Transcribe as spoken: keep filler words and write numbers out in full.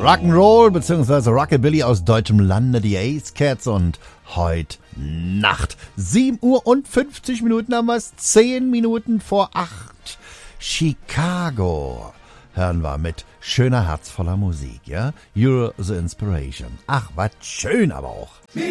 Rock'n'Roll bzw. Rockabilly aus deutschem Lande, die Ace Cats, und heute Nacht. sieben Uhr und fünfzig Minuten haben wir es, zehn Minuten vor acht. Chicago hören wir mit schöner, herzvoller Musik, ja? You're the Inspiration. Ach, was schön aber auch.